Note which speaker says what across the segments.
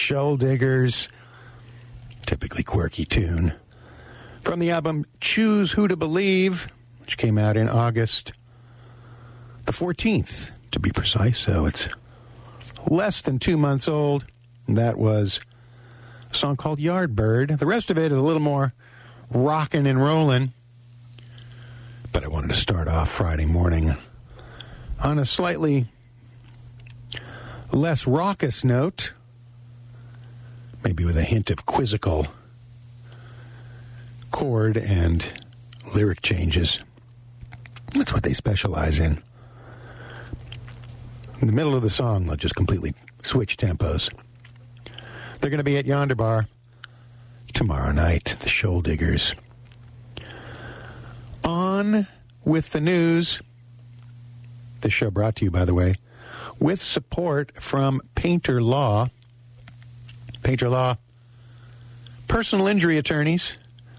Speaker 1: Shoal Diggers. Typically quirky tune. From the album Choose Who to Believe, which came out in August the 14th, to be precise. So it's less than 2 months old. That was a song called Yardbird. The rest of it is a little more rockin' and rollin'. But I wanted to start off Friday morning on a slightly less raucous note, maybe with a hint of quizzical chord and lyric changes. That's what they specialize in. In the middle of the song, they'll just completely switch tempos. They're going to be at Yonder Bar tomorrow night, the Shoal Diggers. On with the news. This show brought to you, by the way, with support from Painter Law. Painter Law, personal injury attorneys.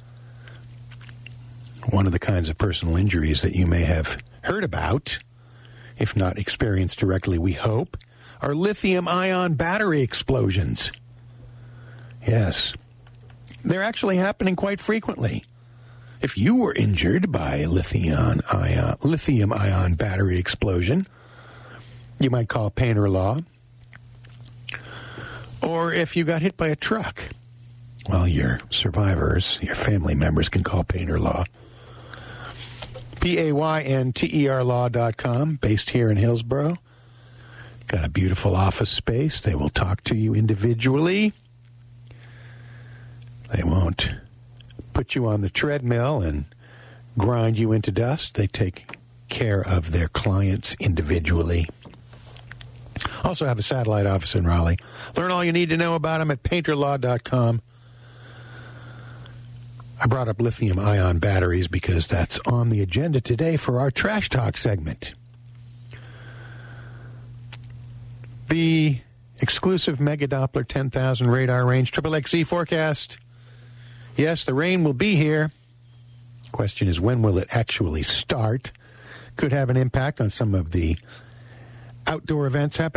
Speaker 1: One of the kinds of personal injuries that you may have heard about, if not experienced directly, we hope, are lithium-ion battery explosions. Yes, they're actually happening quite frequently. If you were injured by a lithium-ion battery explosion, you might call Painter Law. Or if you got hit by a truck, well, your survivors, your family members can call Painter Law. PAYNTERlaw.com, based here in Hillsborough. Got a beautiful office space. They will talk to you individually. They won't put you on the treadmill and grind you into dust. They take care of their clients individually. Also have a satellite office in Raleigh. Learn all you need to know about them at painterlaw.com. I brought up lithium-ion batteries because that's on the agenda today for our Trash Talk segment. The exclusive Mega Doppler 10,000 radar range XXXZ forecast. Yes, the rain will be here. Question is, when will it actually start? Could have an impact on some of the outdoor events happening